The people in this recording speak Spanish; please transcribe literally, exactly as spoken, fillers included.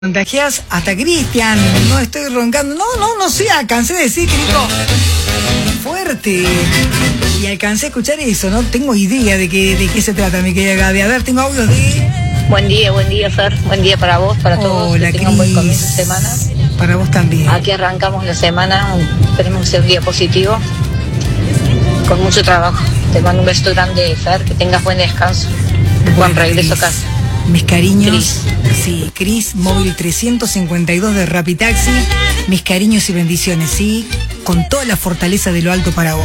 Contagias hasta Cristian, no estoy roncando, no, no, no sé, alcancé de decir, grito fuerte, y alcancé a escuchar eso, no tengo idea de qué, de qué se trata, mi querida Gaby. A ver, tengo audios de... Buen día, buen día, Fer, buen día para vos, para todos. Hola, que tengan buen comienzo de semana. Para vos también. Aquí arrancamos la semana, esperemos que sea un día positivo, con mucho trabajo. Te mando un beso grande, Fer, que tengas buen descanso, Bueno, buen regreso a Cris, casa. mis cariños, Cris. sí, Cris, móvil trescientos cincuenta y dos de Rapitaxi, mis cariños y bendiciones, sí, con toda la fortaleza de lo alto para vos.